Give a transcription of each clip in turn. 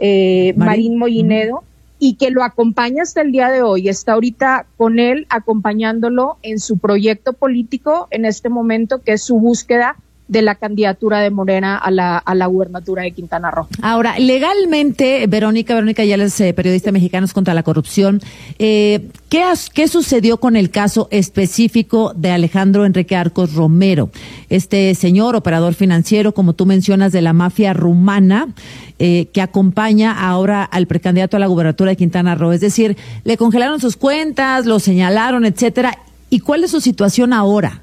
Marín Mollinedo, y que lo acompaña hasta el día de hoy. Está ahorita con él, acompañándolo en su proyecto político en este momento, que es su búsqueda de la candidatura de Morena a la gubernatura de Quintana Roo. Ahora, legalmente, Verónica Ayala, periodista Mexicanos contra la Corrupción, ¿qué sucedió con el caso específico de Alejandro Enrique Arcos Romero? Este señor, operador financiero, como tú mencionas, de la mafia rumana, que acompaña ahora al precandidato a la gubernatura de Quintana Roo. Es decir, le congelaron sus cuentas, lo señalaron, etcétera. ¿Y cuál es su situación ahora?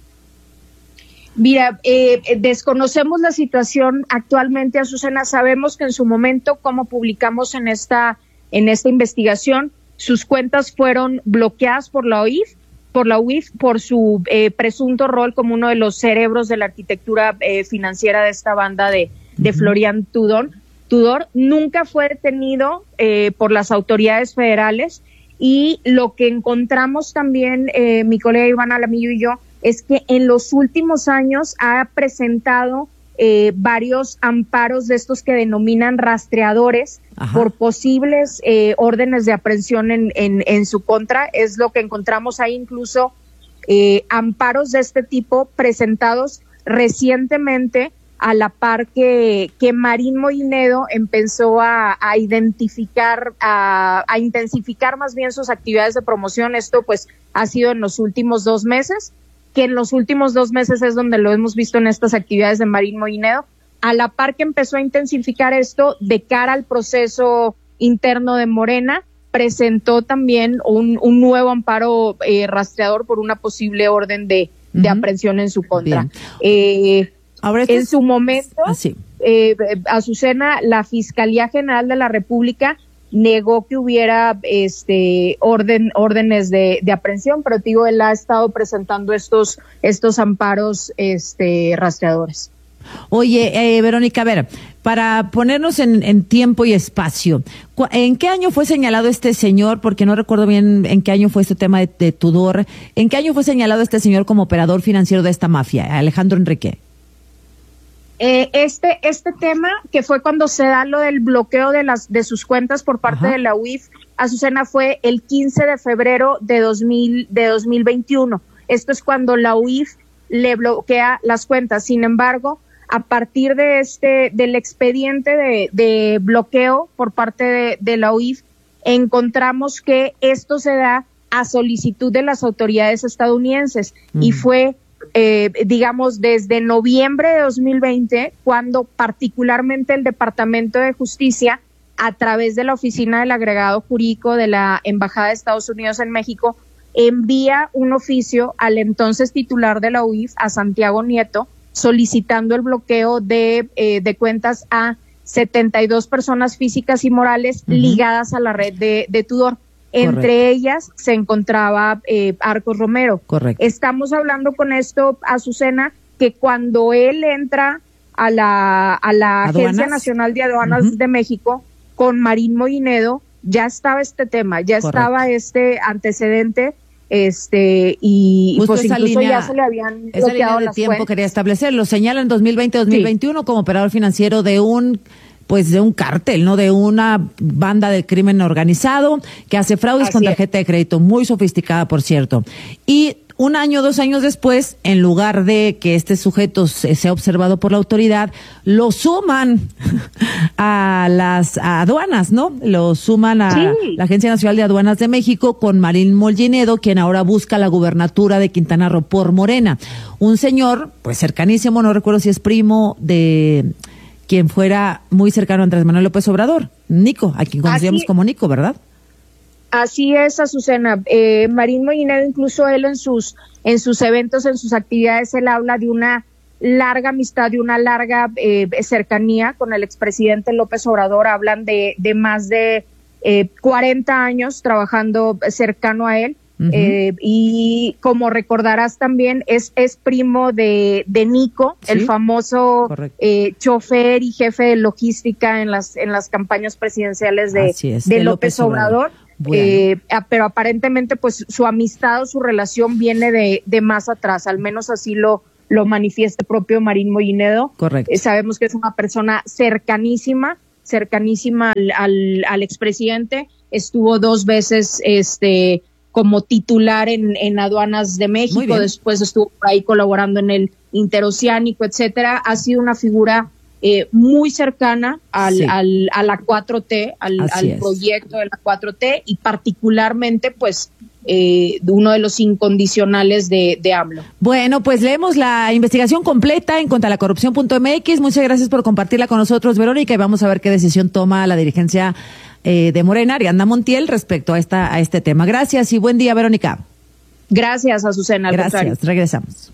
Mira, desconocemos la situación actualmente, Azucena. Sabemos que en su momento, como publicamos en esta investigación, sus cuentas fueron bloqueadas por la UIF por su presunto rol como uno de los cerebros de la arquitectura financiera de esta banda de Florian Tudor. Nunca fue detenido por las autoridades federales, y lo que encontramos también, mi colega Iván Alamillo y yo, es que en los últimos años ha presentado varios amparos de estos que denominan rastreadores. Ajá. Por posibles órdenes de aprehensión en su contra. Es lo que encontramos ahí, incluso amparos de este tipo presentados recientemente, a la par que Marín Mollinedo empezó a intensificar más bien sus actividades de promoción. Esto pues ha sido en los últimos 2 meses, que en los últimos 2 meses es donde lo hemos visto en estas actividades de Marín Mollinedo, a la par que empezó a intensificar esto de cara al proceso interno de Morena. Presentó también un nuevo amparo rastreador por una posible orden de aprehensión en su contra. Ahora en su momento, Azucena, la Fiscalía General de la República negó que hubiera órdenes de aprehensión, pero digo, él ha estado presentando estos amparos rastreadores. Oye, Verónica, a ver, para ponernos en tiempo y espacio, ¿en qué año fue señalado este señor? Porque no recuerdo bien en qué año fue este tema de Tudor. ¿En qué año fue señalado este señor como operador financiero de esta mafia, Alejandro Enrique? Este tema, que fue cuando se da lo del bloqueo de sus cuentas por parte de la UIF, Azucena, fue el 15 de febrero de 2021. Esto es cuando la UIF le bloquea las cuentas. Sin embargo, a partir del expediente de bloqueo por parte de la UIF, encontramos que esto se da a solicitud de las autoridades estadounidenses, y fue digamos, desde noviembre de 2020, cuando particularmente el Departamento de Justicia, a través de la Oficina del Agregado Jurídico de la Embajada de Estados Unidos en México, envía un oficio al entonces titular de la UIF, a Santiago Nieto, solicitando el bloqueo de cuentas a 72 personas físicas y morales ligadas a la red de Tudor. Entre ellas se encontraba Arcos Romero. Correcto. Estamos hablando con esto, Azucena, que cuando él entra a la Agencia Nacional de Aduanas de México con Marín Mollinedo, ya estaba este tema, ya estaba este antecedente, y justo pues esa incluso línea, ya se le habían esa línea bloqueado de las tiempo cuentas. quería establecer. Lo señala en 2020-2021 como operador financiero de un cártel, ¿no? De una banda de crimen organizado que hace fraudes con tarjeta de crédito, muy sofisticada, por cierto. Y 1 año, 2 años después, en lugar de que este sujeto sea observado por la autoridad, lo suman a las aduanas, ¿no? Lo suman a la Agencia Nacional de Aduanas de México con Marín Mollinedo, quien ahora busca la gubernatura de Quintana Roo por Morena. Un señor, pues cercanísimo, no recuerdo si es primo de quien fuera muy cercano a Andrés Manuel López Obrador, Nico, a quien conocíamos como Nico, ¿verdad? Así es, Azucena. Marín Mollinedo, incluso él en sus eventos, en sus actividades, él habla de una larga amistad, de una larga cercanía con el expresidente López Obrador. Hablan de más de 40 años trabajando cercano a él. Y como recordarás también, es primo de Nico, ¿sí? El famoso chofer y jefe de logística en las campañas presidenciales de López Obrador. Bueno. Pero aparentemente pues su amistad o su relación viene de más atrás, al menos así lo manifiesta el propio Marín Mollinedo. Correcto. Sabemos que es una persona cercanísima cercanísima al expresidente, estuvo 2 veces como titular en Aduanas de México, después estuvo por ahí colaborando en el Interoceánico, etcétera. Ha sido una figura muy cercana a la 4T, al proyecto de la 4T, y particularmente pues uno de los incondicionales de AMLO. Bueno, pues leemos la investigación completa en contralacorrupción.mx. Muchas gracias por compartirla con nosotros, Verónica, y vamos a ver qué decisión toma la dirigencia de Morena, Ariadna Montiel, respecto a este tema. Gracias y buen día, Verónica. Gracias, Azucena. Gracias, regresamos.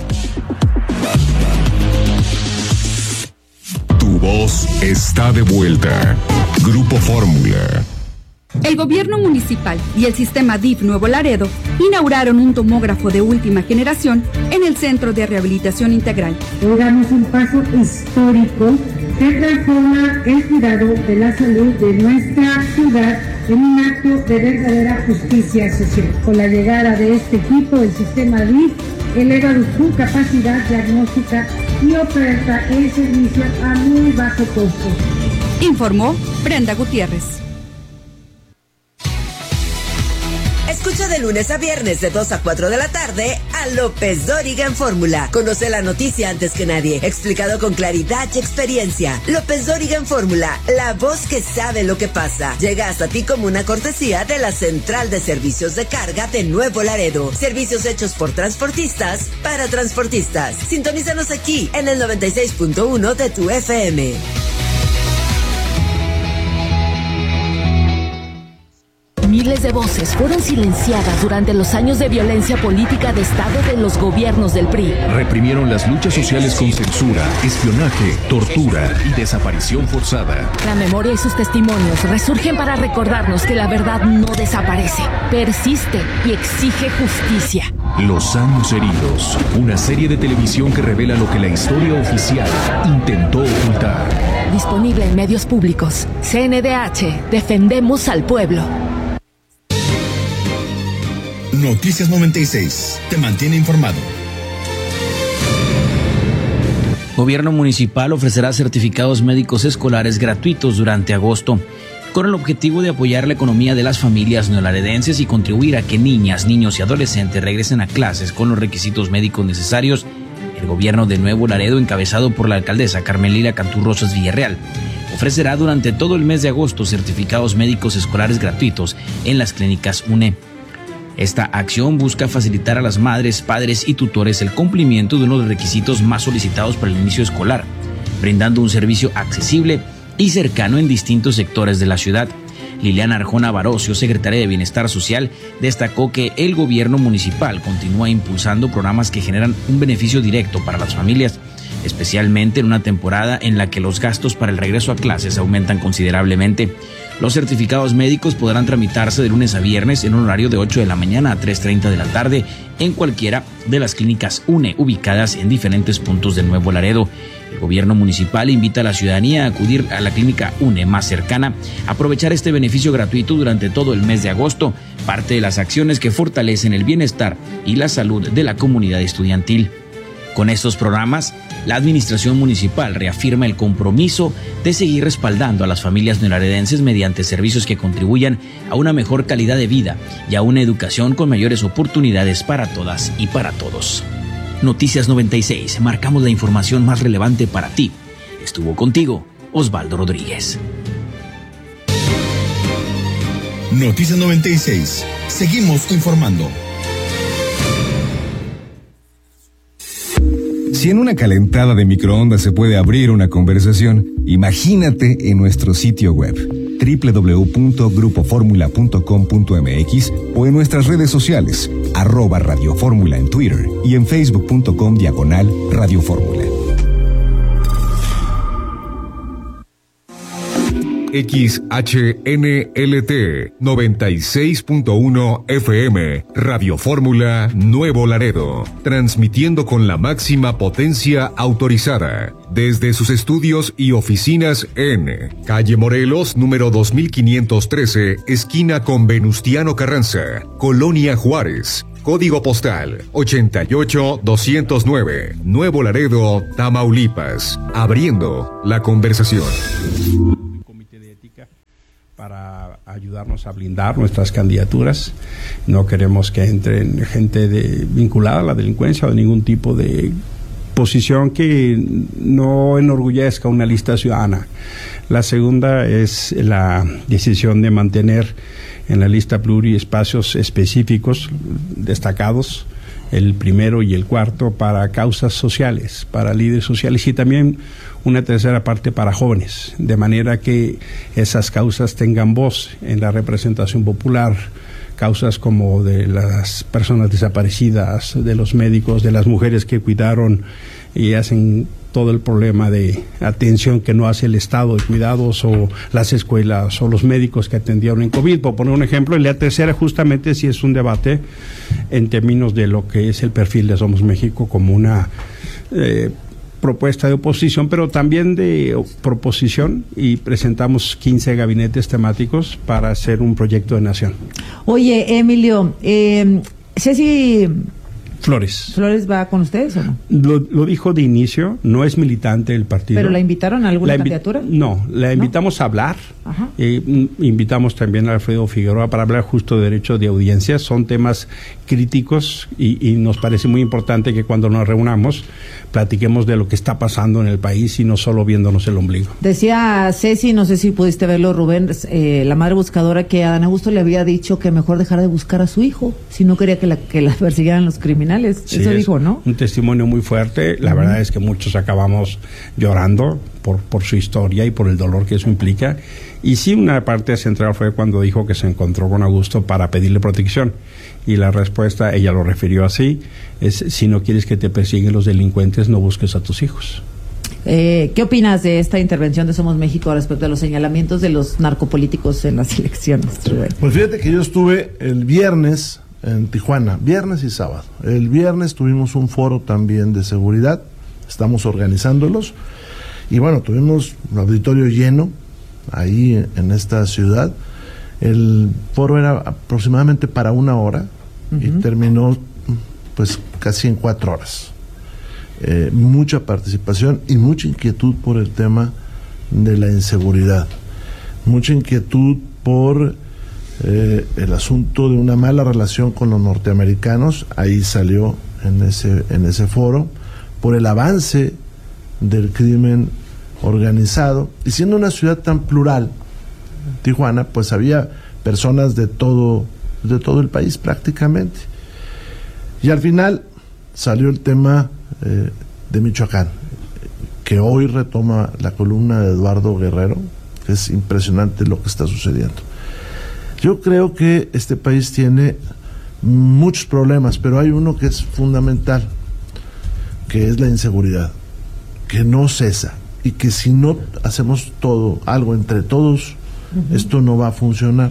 Tu voz está de vuelta. Grupo Fórmula. El gobierno municipal y el sistema DIF Nuevo Laredo inauguraron un tomógrafo de última generación en el Centro de Rehabilitación Integral. Hoy damos un paso histórico que transforma el cuidado de la salud de nuestra ciudad en un acto de verdadera justicia social. Con la llegada de este equipo, el sistema DIF eleva su capacidad diagnóstica y oferta el servicio a muy bajo costo. Informó Brenda Gutiérrez. Escucha de lunes a viernes de 2 a 4 de la tarde a López Dóriga en Fórmula. Conoce la noticia antes que nadie, explicado con claridad y experiencia. López Dóriga en Fórmula, la voz que sabe lo que pasa. Llega hasta ti como una cortesía de la Central de Servicios de Carga de Nuevo Laredo. Servicios hechos por transportistas para transportistas. Sintonízanos aquí en el 96.1 de tu FM. Miles de voces fueron silenciadas durante los años de violencia política de Estado de los gobiernos del PRI. Reprimieron las luchas sociales con censura, espionaje, tortura y desaparición forzada. La memoria y sus testimonios resurgen para recordarnos que la verdad no desaparece, persiste y exige justicia. Los años heridos, una serie de televisión que revela lo que la historia oficial intentó ocultar. Disponible en medios públicos. CNDH, defendemos al pueblo. Noticias 96, te mantiene informado. Gobierno municipal ofrecerá certificados médicos escolares gratuitos durante agosto, con el objetivo de apoyar la economía de las familias neolaredenses y contribuir a que niñas, niños y adolescentes regresen a clases con los requisitos médicos necesarios. El gobierno de Nuevo Laredo, encabezado por la alcaldesa Carmelita Cantú Rosas Villarreal, ofrecerá durante todo el mes de agosto certificados médicos escolares gratuitos en las clínicas UNE. Esta acción busca facilitar a las madres, padres y tutores el cumplimiento de uno de los requisitos más solicitados para el inicio escolar, brindando un servicio accesible y cercano en distintos sectores de la ciudad. Liliana Arjona Barocio, secretaria de Bienestar Social, destacó que el gobierno municipal continúa impulsando programas que generan un beneficio directo para las familias, especialmente en una temporada en la que los gastos para el regreso a clases aumentan considerablemente. Los certificados médicos podrán tramitarse de lunes a viernes en un horario de 8 de la mañana a 3:30 de la tarde en cualquiera de las clínicas UNE ubicadas en diferentes puntos de Nuevo Laredo. El gobierno municipal invita a la ciudadanía a acudir a la clínica UNE más cercana, aprovechar este beneficio gratuito durante todo el mes de agosto, parte de las acciones que fortalecen el bienestar y la salud de la comunidad estudiantil. Con estos programas, la administración municipal reafirma el compromiso de seguir respaldando a las familias neolaredenses mediante servicios que contribuyan a una mejor calidad de vida y a una educación con mayores oportunidades para todas y para todos. Noticias 96, marcamos la información más relevante para ti. Estuvo contigo Osvaldo Rodríguez. Noticias 96, seguimos informando. Si en una calentada de microondas se puede abrir una conversación, imagínate en nuestro sitio web www.grupoformula.com.mx o en nuestras redes sociales @Radio Fórmula en Twitter y en facebook.com/Radio Fórmula. XHNLT 96.1 FM, Radio Fórmula Nuevo Laredo, transmitiendo con la máxima potencia autorizada desde sus estudios y oficinas en Calle Morelos, número 2513, esquina con Venustiano Carranza, Colonia Juárez. Código postal 88209, Nuevo Laredo, Tamaulipas. Abriendo la conversación. para ayudarnos a blindar nuestras candidaturas. No queremos que entren gente vinculada a la delincuencia o de ningún tipo de posición que no enorgullezca una lista ciudadana. La segunda es la decisión de mantener en la lista pluri espacios específicos destacados, el primero y el cuarto para causas sociales, para líderes sociales, y también una tercera parte para jóvenes, de manera que esas causas tengan voz en la representación popular, causas como de las personas desaparecidas, de los médicos, de las mujeres que cuidaron y hacen todo el problema de atención que no hace el Estado de cuidados, o las escuelas o los médicos que atendieron en COVID, por poner un ejemplo. Y la tercera justamente sí es un debate en términos de lo que es el perfil de Somos México como una propuesta de oposición, pero también de proposición, y presentamos 15 gabinetes temáticos para hacer un proyecto de nación. Oye, Emilio, Ceci Flores va con ustedes, ¿o no? Lo dijo de inicio, no es militante del partido. ¿Pero la invitaron a alguna candidatura? No, la invitamos a hablar. Invitamos también a Alfredo Figueroa para hablar justo de derecho de audiencia. Son temas críticos y nos parece muy importante que cuando nos reunamos platiquemos de lo que está pasando en el país y no solo viéndonos el ombligo. Decía Ceci, no sé si pudiste verlo, Rubén, la madre buscadora, que a Dan Augusto le había dicho que mejor dejara de buscar a su hijo si no quería que la persiguieran los criminales. Sí, eso dijo, ¿no? Un testimonio muy fuerte. La verdad es que muchos acabamos llorando por su historia y por el dolor que eso implica. Y sí, una parte central fue cuando dijo que se encontró con Augusto para pedirle protección. Y la respuesta, ella lo refirió así, es: si no quieres que te persiguen los delincuentes, no busques a tus hijos. ¿Qué opinas de esta intervención de Somos México respecto a los señalamientos de los narcopolíticos en las elecciones, Rubén? Pues fíjate que yo estuve el viernes en Tijuana, viernes y sábado. El viernes tuvimos un foro también de seguridad, estamos organizándolos, y bueno, tuvimos un auditorio lleno ahí en esta ciudad. El foro era aproximadamente para 1 hora y terminó pues casi en 4 horas. Mucha participación y mucha inquietud por el tema de la inseguridad, mucha inquietud por el asunto de una mala relación con los norteamericanos. Ahí salió en ese foro, por el avance del crimen organizado, y siendo una ciudad tan plural, Tijuana, pues había personas de todo el país prácticamente. Y al final salió el tema de Michoacán, que hoy retoma la columna de Eduardo Guerrero, que es impresionante lo que está sucediendo. Yo creo que este país tiene muchos problemas, pero hay uno que es fundamental, que es la inseguridad, que no cesa, y que si no hacemos algo entre todos, esto no va a funcionar.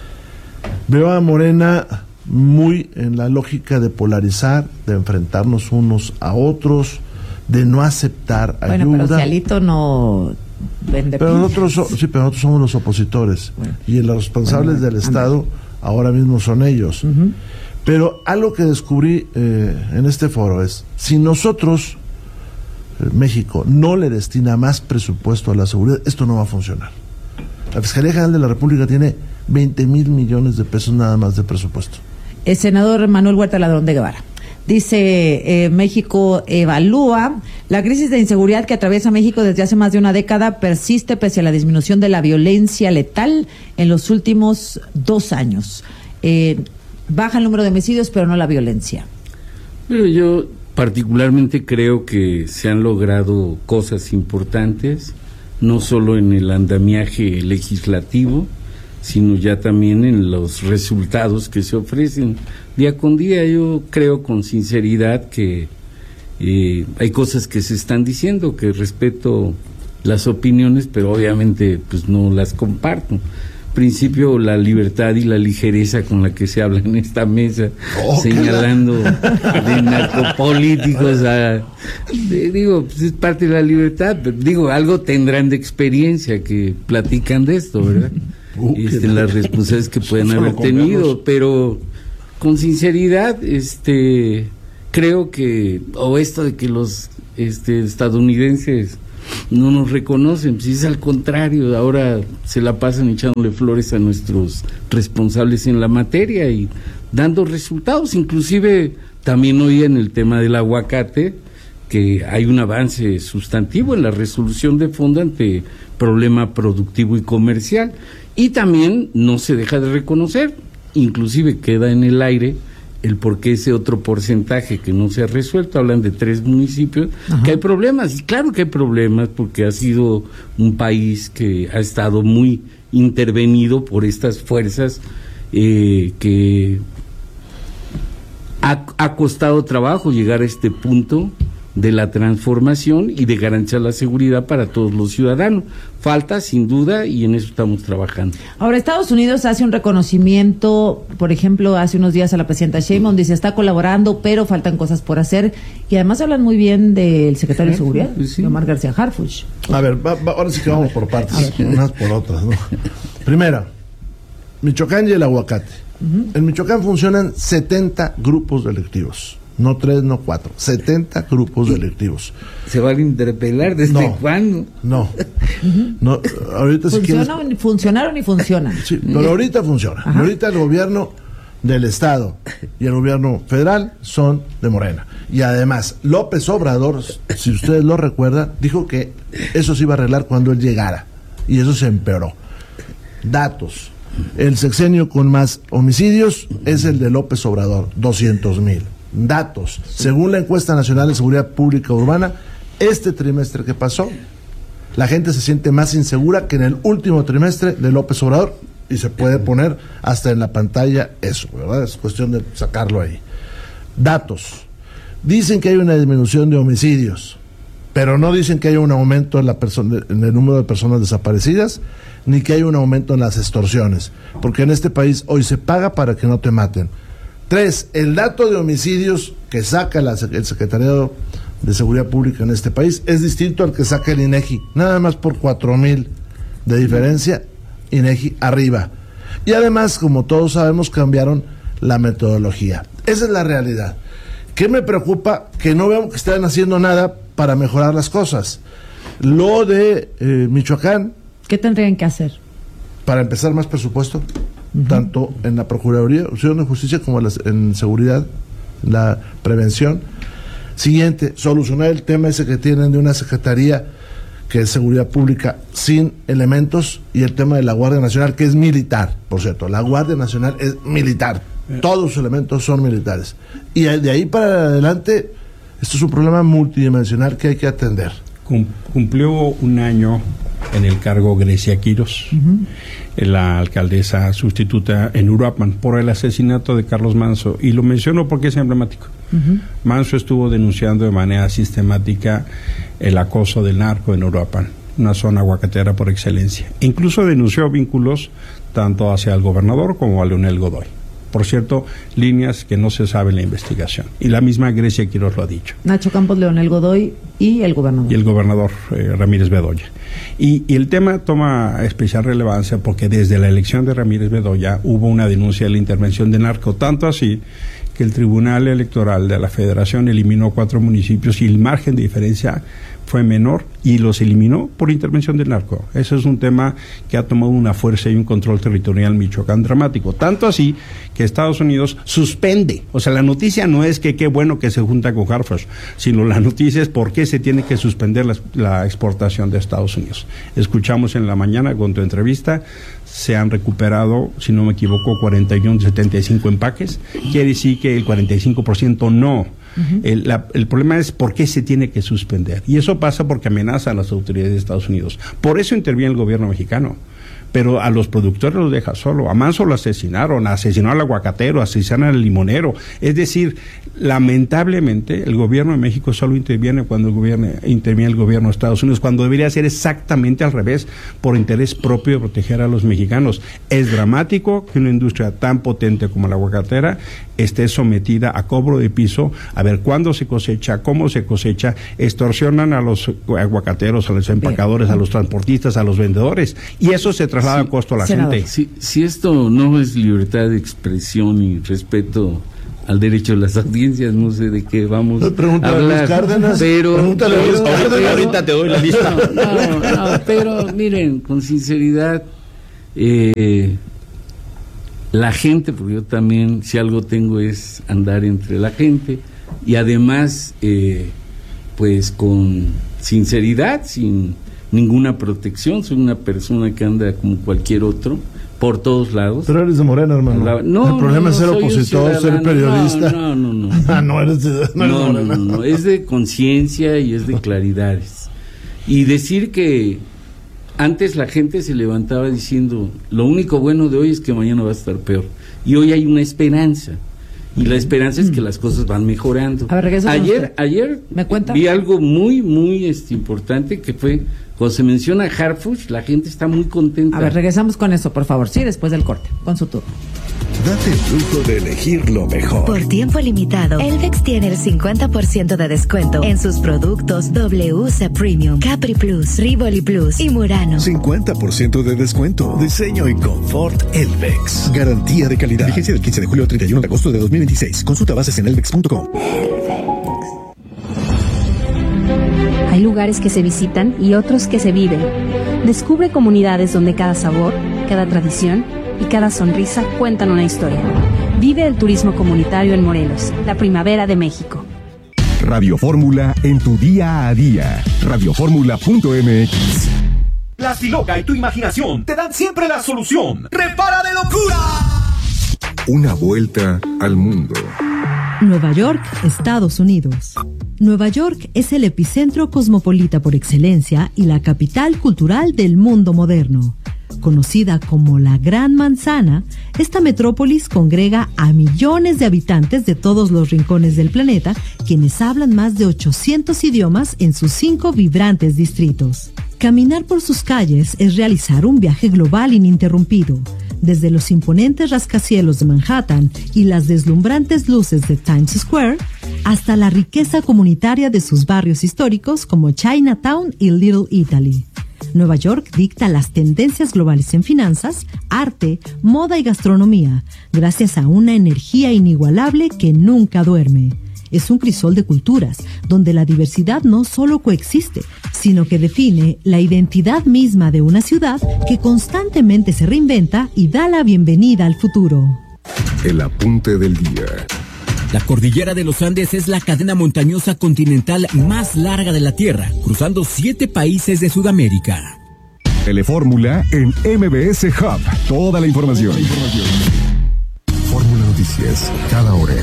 Veo a Morena muy en la lógica de polarizar, de enfrentarnos unos a otros, de no aceptar ayuda. Bueno, pero si Alito no vende. Pero nosotros somos los opositores, y los responsables del Estado ahora mismo son ellos. Pero algo que descubrí en este foro es: si nosotros, México, no le destina más presupuesto a la seguridad, esto no va a funcionar. La Fiscalía General de la República tiene 20,000 millones de pesos nada más de presupuesto. El senador Manuel Huerta Ladrón de Guevara dice: México evalúa la crisis de inseguridad que atraviesa México desde hace más de una década, persiste pese a la disminución de la violencia letal en los últimos 2 años. Baja el número de homicidios, pero no la violencia. Pero yo particularmente creo que se han logrado cosas importantes, no solo en el andamiaje legislativo, sino ya también en los resultados que se ofrecen día con día. Yo creo con sinceridad que hay cosas que se están diciendo, que respeto las opiniones, pero obviamente pues no las comparto. Principio, la libertad y la ligereza con la que se habla en esta mesa, señalando de narcopolíticos digo, pues es parte de la libertad, pero digo, algo tendrán de experiencia que platican de esto, ¿verdad? Las responsabilidades que pueden haber tenido, pero con sinceridad, creo que, o esto de que los estadounidenses no nos reconocen. Si es al contrario, ahora se la pasan echándole flores a nuestros responsables en la materia y dando resultados. Inclusive también hoy en el tema del aguacate, que hay un avance sustantivo en la resolución de fondo ante problema productivo y comercial, y también no se deja de reconocer, inclusive queda en el aire el por qué ese otro porcentaje que no se ha resuelto. Hablan de 3 municipios. Ajá. Que hay problemas, y claro que hay problemas, porque ha sido un país que ha estado muy intervenido por estas fuerzas que ha costado trabajo llegar a este punto de la transformación y de garantizar la seguridad para todos los ciudadanos. Falta, sin duda, y en eso estamos trabajando. Ahora, Estados Unidos hace un reconocimiento, por ejemplo, hace unos días a la presidenta Sheinbaum, dice, está colaborando, pero faltan cosas por hacer, y además hablan muy bien del secretario de Seguridad, Omar García Harfuch. A ver, ahora sí que vamos por partes, unas por otras, ¿no? Primera, Michoacán y el aguacate. En Michoacán funcionan 70 grupos delictivos. No 3, no 4, 70 grupos delictivos. ¿Se van a interpelar desde cuándo? No. Ahorita funcionaron y funcionan. Sí, pero ahorita funciona. Ajá. Ahorita el gobierno del Estado y el gobierno federal son de Morena. Y además, López Obrador, si ustedes lo recuerdan, dijo que eso se iba a arreglar cuando él llegara. Y eso se empeoró. Datos. El sexenio con más homicidios es el de López Obrador, 200,000. Datos, según la encuesta nacional de seguridad pública urbana, este trimestre que pasó, la gente se siente más insegura que en el último trimestre de López Obrador, y se puede poner hasta en la pantalla eso, ¿verdad? Es cuestión de sacarlo ahí. Datos, dicen que hay una disminución de homicidios, pero no dicen que hay un aumento en el número de personas desaparecidas, ni que hay un aumento en las extorsiones, porque en este país hoy se paga para que no te maten. 3, el dato de homicidios que saca el Secretariado de Seguridad Pública en este país es distinto al que saca el INEGI, nada más por 4,000 de diferencia, INEGI arriba. Y además, como todos sabemos, cambiaron la metodología. Esa es la realidad. ¿Qué me preocupa? Que no veamos que estén haciendo nada para mejorar las cosas. Lo de Michoacán. ¿Qué tendrían que hacer? Para empezar, más presupuesto. Tanto en la Procuraduría de Justicia como en seguridad, la prevención. Siguiente, solucionar el tema ese que tienen de una secretaría que es seguridad pública sin elementos, y el tema de la Guardia Nacional, que es militar, por cierto. La Guardia Nacional es militar, todos sus elementos son militares. Y de ahí para adelante, esto es un problema multidimensional que hay que atender. Cumplió un año en el cargo Grecia Quirós, la alcaldesa sustituta en Uruapan, por el asesinato de Carlos Manso, y lo menciono porque es emblemático. Manso estuvo denunciando de manera sistemática el acoso del narco en Uruapan, una zona aguacatera por excelencia. Incluso denunció vínculos tanto hacia el gobernador como a Leonel Godoy. Por cierto, líneas que no se sabe en la investigación. Y la misma Grecia Quirós lo ha dicho. Nacho Campos, Leonel Godoy y el gobernador. Y el gobernador Ramírez Bedoya. Y el tema toma especial relevancia porque desde la elección de Ramírez Bedoya hubo una denuncia de la intervención de narco, tanto así que el Tribunal Electoral de la Federación eliminó 4 municipios y el margen de diferencia fue menor y los eliminó por intervención del narco. Eso es un tema que ha tomado una fuerza y un control territorial en Michoacán dramático. Tanto así que Estados Unidos suspende. O sea, la noticia no es que qué bueno que se junta con Harfuch, sino la noticia es por qué se tiene que suspender la exportación de Estados Unidos. Escuchamos en la mañana con tu entrevista, se han recuperado, si no me equivoco, 41 de 75 empaques. Quiere decir que el 45% no. El problema es por qué se tiene que suspender. Y eso pasa porque amenaza a las autoridades de Estados Unidos. Por eso interviene el gobierno mexicano. Pero a los productores los deja solo. A Manso lo asesinaron al aguacatero, asesinaron al limonero. Es decir, lamentablemente el gobierno de México solo interviene cuando interviene el gobierno de Estados Unidos, cuando debería ser exactamente al revés, por interés propio de proteger a los mexicanos. Es dramático que una industria tan potente como la aguacatera esté sometida a cobro de piso, a ver cuándo se cosecha, cómo se cosecha, extorsionan a los aguacateros, a los empacadores, a los transportistas, a los vendedores, y eso se traslada a costo a la gente. Si esto no es libertad de expresión y respeto al derecho de las audiencias, no sé de qué vamos a hablar. Cárdenas, pero ahorita te doy la lista. No, pero miren, con sinceridad, la gente, porque yo también, si algo tengo es andar entre la gente, y además, pues con sinceridad, sin ninguna protección, soy una persona que anda como cualquier otro, por todos lados. Pero eres de Morena, hermano. El problema es ser opositor, ser periodista. No, eres de Morena. No, es de conciencia y es de claridades. Y decir que antes la gente se levantaba diciendo, lo único bueno de hoy es que mañana va a estar peor. Y hoy hay una esperanza. Y la esperanza es que las cosas van mejorando. A ver, ayer ¿me cuenta? Vi algo muy, muy importante, que fue, cuando se menciona Harfuch, la gente está muy contenta. A ver, regresamos con eso, por favor. Sí, después del corte, con su turno. Date el lujo de elegir lo mejor. Por tiempo limitado, Elvex tiene el 50% de descuento en sus productos WC Premium, Capri Plus, Rivoli Plus y Murano. 50% de descuento. Diseño y confort Elvex. Garantía de calidad. Vigencia del 15 de julio al 31 de agosto de 2026. Consulta bases en elvex.com. Hay lugares que se visitan y otros que se viven. Descubre comunidades donde cada sabor, cada tradición y cada sonrisa cuentan una historia. Vive el turismo comunitario en Morelos, la primavera de México. Radio Fórmula en tu día a día. Radioformula.mx. La Siloca y tu imaginación te dan siempre la solución. ¡Repara de locura! Una vuelta al mundo. Nueva York, Estados Unidos. Nueva York es el epicentro cosmopolita por excelencia y la capital cultural del mundo moderno. Conocida como la Gran Manzana, esta metrópolis congrega a millones de habitantes de todos los rincones del planeta, quienes hablan más de 800 idiomas en sus 5 vibrantes distritos. Caminar por sus calles es realizar un viaje global ininterrumpido. Desde los imponentes rascacielos de Manhattan y las deslumbrantes luces de Times Square, hasta la riqueza comunitaria de sus barrios históricos como Chinatown y Little Italy. Nueva York dicta las tendencias globales en finanzas, arte, moda y gastronomía, gracias a una energía inigualable que nunca duerme. Es un crisol de culturas, donde la diversidad no solo coexiste, sino que define la identidad misma de una ciudad que constantemente se reinventa y da la bienvenida al futuro. El apunte del día. La cordillera de los Andes es la cadena montañosa continental más larga de la Tierra, cruzando 7 países de Sudamérica. Telefórmula en MBS Hub. Toda la información. Fórmula Noticias, cada hora.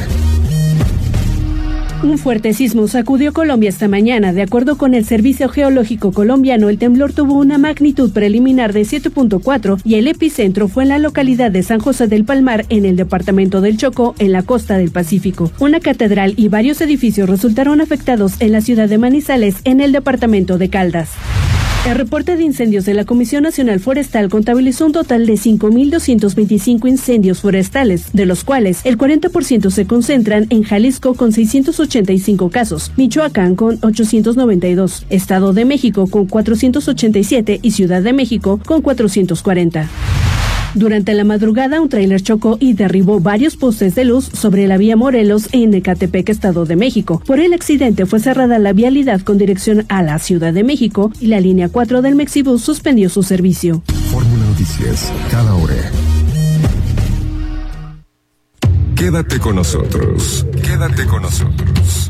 Un fuerte sismo sacudió Colombia esta mañana. De acuerdo con el Servicio Geológico Colombiano, el temblor tuvo una magnitud preliminar de 7.4 y el epicentro fue en la localidad de San José del Palmar, en el departamento del Chocó, en la costa del Pacífico. Una catedral y varios edificios resultaron afectados en la ciudad de Manizales, en el departamento de Caldas. El reporte de incendios de la Comisión Nacional Forestal contabilizó un total de 5.225 incendios forestales, de los cuales el 40% se concentran en Jalisco con 685 casos, Michoacán con 892, Estado de México con 487 y Ciudad de México con 440. Durante la madrugada, un tráiler chocó y derribó varios postes de luz sobre la vía Morelos en Ecatepec, Estado de México. Por el accidente fue cerrada la vialidad con dirección a la Ciudad de México y la línea 4 del Mexibus suspendió su servicio. Fórmula Noticias, cada hora. Quédate con nosotros. Quédate con nosotros.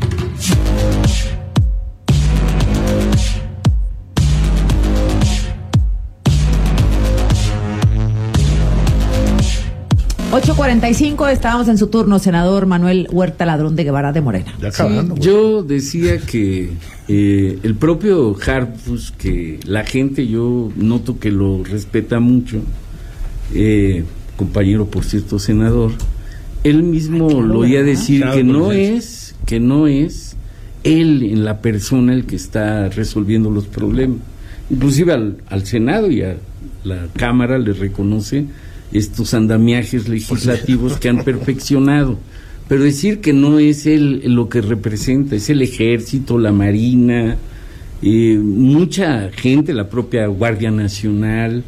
...8:45, estábamos en su turno, senador Manuel Huerta Ladrón de Guevara de Morena. Sí, yo decía que el propio Harfuch, que la gente yo noto que lo respeta mucho, compañero por cierto senador, él mismo lo oía decir que no es él en la persona el que está resolviendo los problemas. Inclusive al Senado y a la Cámara le reconoce estos andamiajes legislativos que han perfeccionado, pero decir que no es él lo que representa, es el Ejército, la Marina, mucha gente, la propia Guardia Nacional,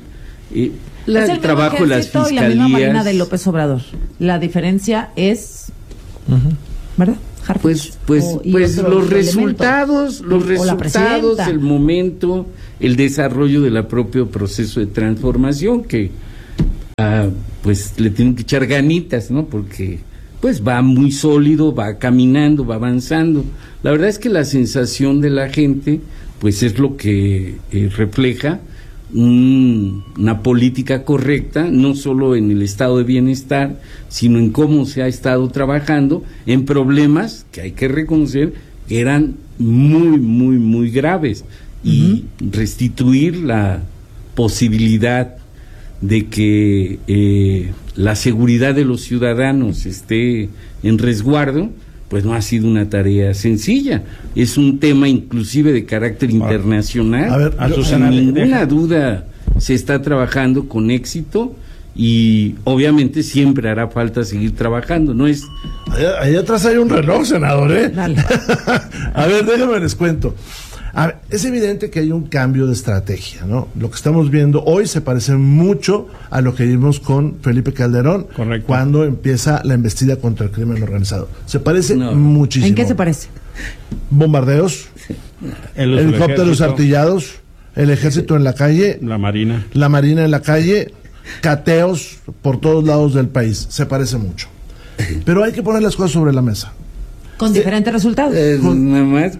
el trabajo de las fiscalías. Y la misma Marina de López Obrador. La diferencia es ¿Verdad? Pues los resultados, el momento, el desarrollo del propio proceso de transformación que pues le tienen que echar ganitas, ¿no? Porque pues va muy sólido, va caminando, va avanzando. La verdad es que la sensación de la gente pues es lo que refleja una política correcta, no solo en el estado de bienestar, sino en cómo se ha estado trabajando en problemas que hay que reconocer que eran muy, muy, muy graves, y restituir la posibilidad de que la seguridad de los ciudadanos esté en resguardo, pues no ha sido una tarea sencilla. Es un tema inclusive de carácter internacional. A ver, sin ninguna duda se está trabajando con éxito, y obviamente siempre hará falta seguir trabajando. No es... Ahí atrás hay un reloj, senador, ¿eh? A ver, déjenme les cuento. A ver, es evidente que hay un cambio de estrategia, ¿no? Lo que estamos viendo hoy se parece mucho a lo que vimos con Felipe Calderón. Correcto. Cuando empieza la embestida contra el crimen organizado. Se parece muchísimo. ¿En qué se parece? Bombardeos, helicópteros artillados, el ejército en la calle, la marina en la calle, cateos por todos lados del país. Se parece mucho. Pero hay que poner las cosas sobre la mesa. Con diferentes resultados. Espérame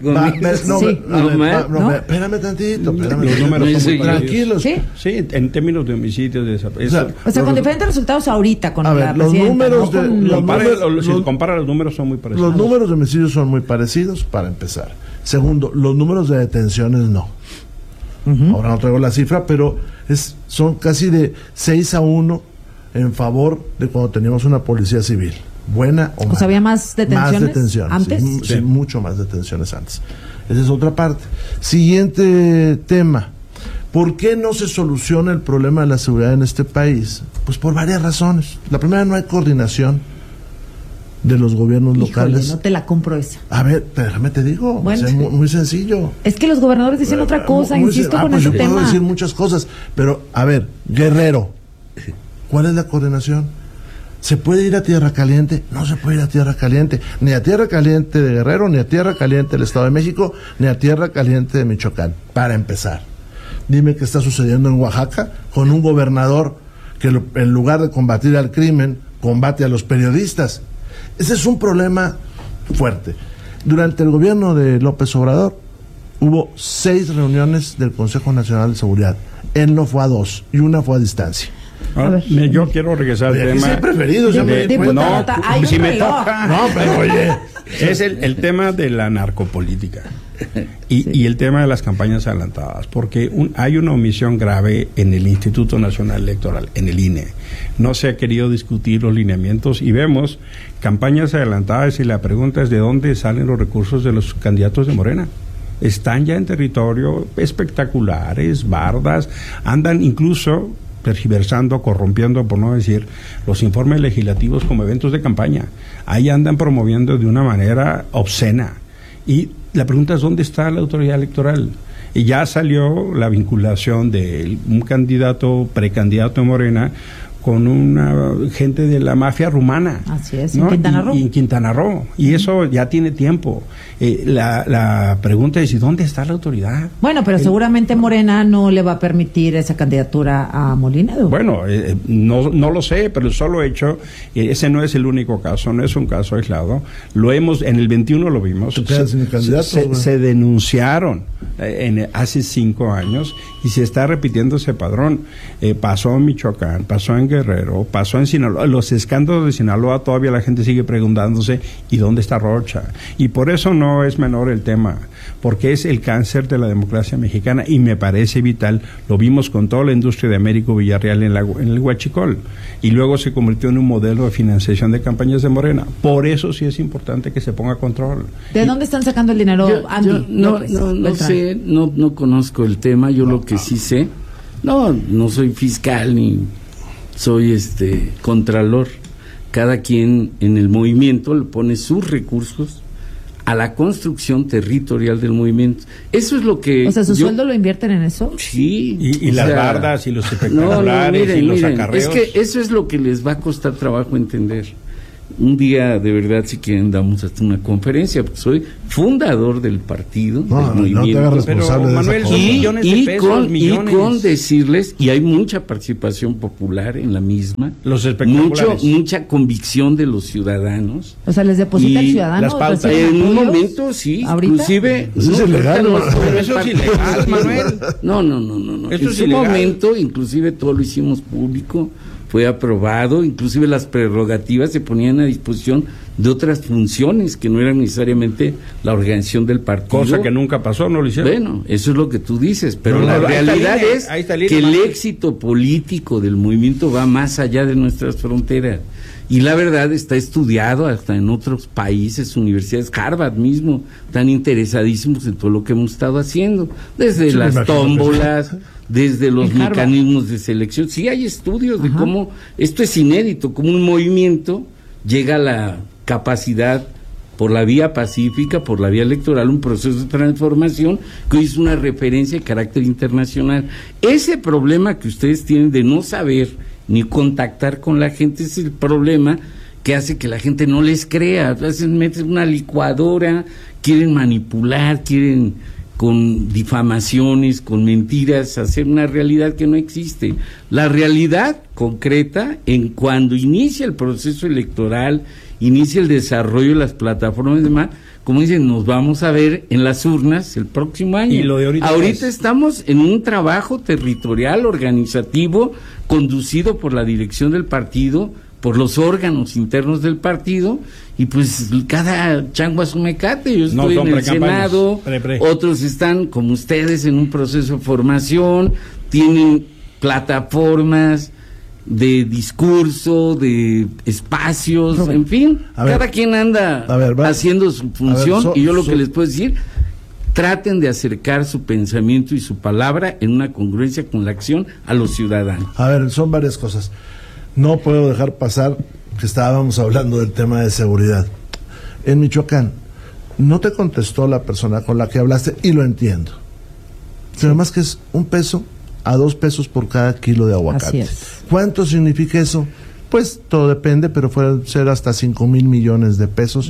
tantito. Los números son muy tranquilos. ¿Sí? Sí, en términos de homicidios, o sea, con diferentes resultados ahorita con la los números si compara los números son muy parecidos. Los números de homicidios son muy parecidos, para empezar. Segundo, los números de detenciones no. Ahora no traigo la cifra, pero son casi de 6-1 en favor de cuando teníamos una policía civil. Buena o mala. O sea, había más detenciones antes. Sí, mucho más detenciones antes. Esa es otra parte. Siguiente tema. ¿Por qué no se soluciona el problema de la seguridad en este país? Pues por varias razones. La primera, no hay coordinación de los gobiernos locales. No te la compro esa. A ver, déjame te digo, bueno, es muy sencillo. Es que los gobernadores dicen otra cosa, insisto con ese tema. Puedo decir muchas cosas, pero a ver, Guerrero, ¿cuál es la coordinación? ¿Se puede ir a Tierra Caliente? No se puede ir a Tierra Caliente, ni a Tierra Caliente de Guerrero, ni a Tierra Caliente del Estado de México, ni a Tierra Caliente de Michoacán, para empezar. Dime qué está sucediendo en Oaxaca con un gobernador que en lugar de combatir al crimen, combate a los periodistas. Ese es un problema fuerte. Durante el gobierno de López Obrador hubo 6 reuniones del Consejo Nacional de Seguridad. Él no fue a 2 y una fue a distancia. Yo quiero regresar al tema. Es preferido, si me toca. No, pero oye, es el tema de la narcopolítica y el tema de las campañas adelantadas, porque hay una omisión grave en el Instituto Nacional Electoral, en el INE. No se ha querido discutir los lineamientos y vemos campañas adelantadas, y la pregunta es: ¿de dónde salen los recursos de los candidatos de Morena? Están ya en territorio espectaculares, bardas, andan incluso tergiversando, corrompiendo, por no decir, los informes legislativos como eventos de campaña. Ahí andan promoviendo de una manera obscena. Y la pregunta es: ¿dónde está la autoridad electoral? Y ya salió la vinculación de un candidato, precandidato de Morena, con una gente de la mafia rumana. Así es, ¿no? en Quintana Roo. En Quintana Roo. Y eso ya tiene tiempo. La pregunta es: ¿y dónde está la autoridad? Bueno, pero seguramente Morena no le va a permitir esa candidatura a Molina. Bueno, no lo sé, pero el solo hecho, ese no es el único caso, no es un caso aislado. Lo hemos, en el 21 lo vimos. Se denunciaron hace 5 años y se está repitiendo ese padrón. Pasó en Michoacán, pasó en Guerrero, pasó en Sinaloa. Los escándalos de Sinaloa, todavía la gente sigue preguntándose: ¿y dónde está Rocha? Y por eso no es menor el tema, porque es el cáncer de la democracia mexicana, y me parece vital. Lo vimos con toda la industria de Américo Villarreal en el Huachicol, y luego se convirtió en un modelo de financiación de campañas de Morena. Por eso sí es importante que se ponga control. ¿De dónde están sacando el dinero, Andy? No sé, no conozco el tema. Yo lo que sí sé, no soy fiscal ni soy contralor. Cada quien en el movimiento le pone sus recursos a la construcción territorial del movimiento. Eso es lo que... O sea, ¿su sueldo lo invierten en eso? Sí. Y las bardas y los espectaculares y los acarreos. Es que eso es lo que les va a costar trabajo entender. un día, de verdad, si quieren, damos hasta una conferencia, porque soy fundador del partido, del movimiento. No te hagas responsable. Pero, Manuel, son millones de pesos, millones. Y con decirles, y hay mucha participación popular en la misma, los espectaculares, mucha convicción de los ciudadanos. O sea, les deposita el ciudadano. En un momento, sí, ¿ahorita? Inclusive. Eso es ilegal, pero eso es ilegal, Manuel. No. En su momento, inclusive todo lo hicimos público. Fue aprobado, inclusive las prerrogativas se ponían a disposición de otras funciones que no eran necesariamente la organización del partido. Cosa que nunca pasó, no lo hicieron. Bueno, eso es lo que tú dices, pero la realidad es que el éxito político del movimiento va más allá de nuestras fronteras. Y la verdad está estudiado hasta en otros países, universidades, Harvard mismo, están interesadísimos en todo lo que hemos estado haciendo, desde las tómbolas, desde los mecanismos de selección. Sí hay estudios de cómo esto es inédito, cómo un movimiento llega a la capacidad por la vía pacífica, por la vía electoral, un proceso de transformación que hoy es una referencia de carácter internacional. Ese problema que ustedes tienen de no saber ni contactar con la gente es el problema que hace que la gente no les crea. A veces meten una licuadora, quieren manipular, quieren con difamaciones, con mentiras, hacer una realidad que no existe. La realidad concreta, en cuando inicia el proceso electoral, inicia el desarrollo de las plataformas y demás, como dicen, nos vamos a ver en las urnas el próximo año. Y lo de ahorita estamos en un trabajo territorial, organizativo, conducido por la dirección del partido, por los órganos internos del partido, y pues cada chango a su mecate. Yo estoy en el Senado, otros están, como ustedes, en un proceso de formación, tienen plataformas de discurso, de espacios, en fin, cada quien anda haciendo su función, y yo lo que les puedo decir, traten de acercar su pensamiento y su palabra en una congruencia con la acción a los ciudadanos. A ver, son varias cosas. No puedo dejar pasar que estábamos hablando del tema de seguridad. En Michoacán, no te contestó la persona con la que hablaste, y lo entiendo. Pero además que es $1 a $2 por cada kilo de aguacate. Así es. ¿Cuánto significa eso? Pues todo depende, pero puede ser hasta 5,000 millones de pesos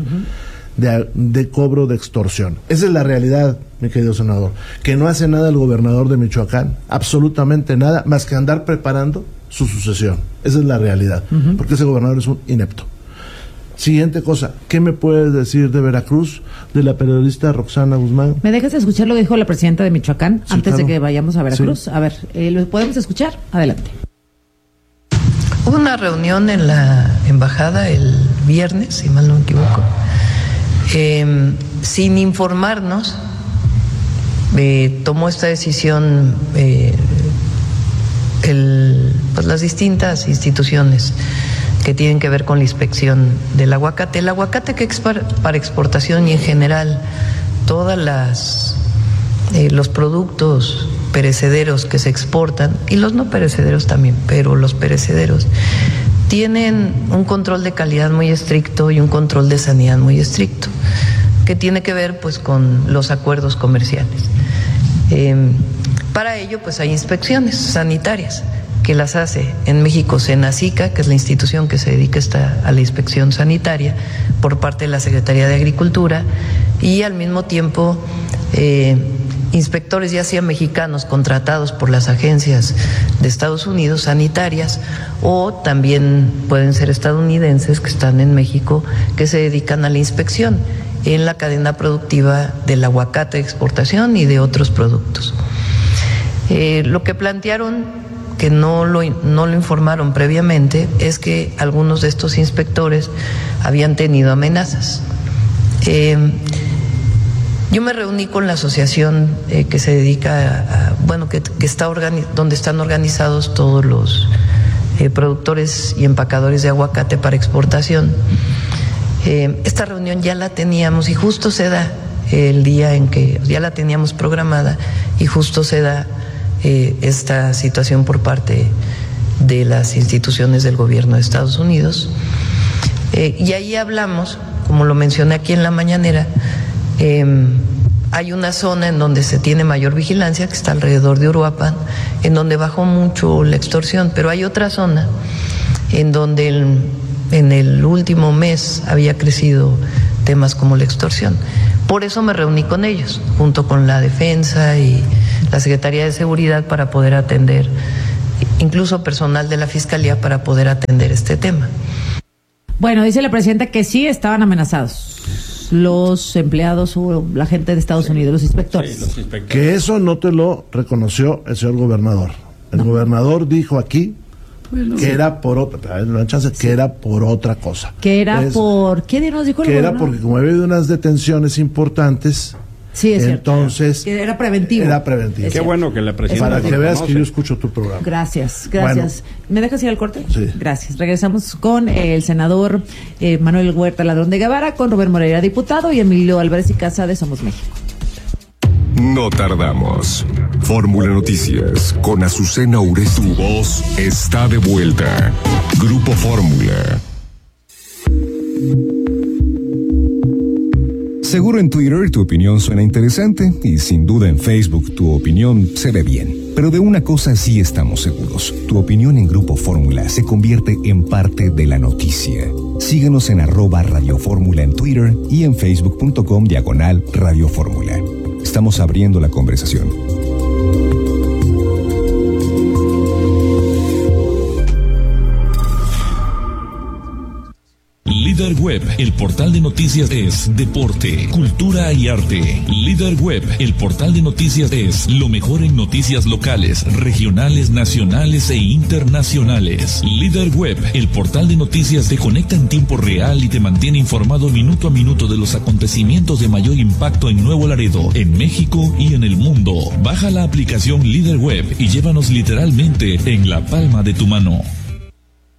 de cobro de extorsión. Esa es la realidad, mi querido senador. Que no hace nada el gobernador de Michoacán, absolutamente nada, más que andar preparando su sucesión. Esa es la realidad, porque ese gobernador es un inepto. Siguiente cosa, ¿qué me puedes decir de Veracruz, de la periodista Roxana Guzmán? ¿Me dejas escuchar lo que dijo la presidenta de Michoacán antes claro. de que vayamos a Veracruz? Sí. A ver, ¿lo podemos escuchar? Adelante. Hubo una reunión en la embajada el viernes, si mal no me equivoco, sin informarnos, tomó esta decisión pues las distintas instituciones que tienen que ver con la inspección del aguacate. El aguacate que es para exportación, y en general todas los productos perecederos que se exportan, y los no perecederos también, pero los perecederos tienen un control de calidad muy estricto y un control de sanidad muy estricto, que tiene que ver pues con los acuerdos comerciales. Para ello pues hay inspecciones sanitarias que las hace en México Senacica, que es la institución que se dedica a la inspección sanitaria por parte de la Secretaría de Agricultura, y al mismo tiempo inspectores ya sea mexicanos contratados por las agencias de Estados Unidos sanitarias, o también pueden ser estadounidenses que están en México, que se dedican a la inspección en la cadena productiva del aguacate de exportación y de otros productos. Lo que plantearon, que no lo informaron previamente, es que algunos de estos inspectores habían tenido amenazas. Yo me reuní con la asociación que se dedica que está donde están organizados todos los productores y empacadores de aguacate para exportación. Esta reunión ya la teníamos, y justo se da el día en que ya la teníamos programada, y justo se da esta situación por parte de las instituciones del gobierno de Estados Unidos. Y ahí hablamos, como lo mencioné aquí en la mañanera, hay una zona en donde se tiene mayor vigilancia, que está alrededor de Uruapan, en donde bajó mucho la extorsión, pero hay otra zona en donde en el último mes había crecido temas como la extorsión. Por eso me reuní con ellos, junto con la Defensa y la Secretaría de Seguridad, para poder atender, incluso personal de la Fiscalía, para poder atender este tema. Bueno, dice la presidenta que sí estaban amenazados los empleados o la gente de Estados Unidos, los inspectores. Sí, los inspectores. Que eso no te lo reconoció el señor gobernador. El gobernador dijo aquí que era por otra, que era por otra cosa. Que era por, ¿qué nos dijo el que gobernador? Era porque como había habido unas detenciones importantes. Sí, es entonces cierto. Que era preventivo. Era preventivo. Qué bueno que la presidenta. Para que veas que yo escucho tu programa. Gracias. Bueno. ¿Me dejas ir al corte? Sí. Gracias. Regresamos con el senador Manuel Huerta Ladrón de Guevara, con Rubén Moreira, diputado, y Emilio Álvarez y Casa de Somos México. No tardamos. Fórmula Noticias con Azucena Uresti. Tu voz está de vuelta. Grupo Fórmula. Seguro en Twitter tu opinión suena interesante y sin duda en Facebook tu opinión se ve bien. Pero de una cosa sí estamos seguros. Tu opinión en Grupo Fórmula se convierte en parte de la noticia. Síguenos en @Radio Fórmula en Twitter y en facebook.com/Radio Fórmula. Estamos abriendo la conversación. Líder Web, el portal de noticias es deporte, cultura y arte. Líder Web, el portal de noticias es lo mejor en noticias locales, regionales, nacionales e internacionales. Líder Web, el portal de noticias te conecta en tiempo real y te mantiene informado minuto a minuto de los acontecimientos de mayor impacto en Nuevo Laredo, en México y en el mundo. Baja la aplicación Líder Web y llévanos literalmente en la palma de tu mano.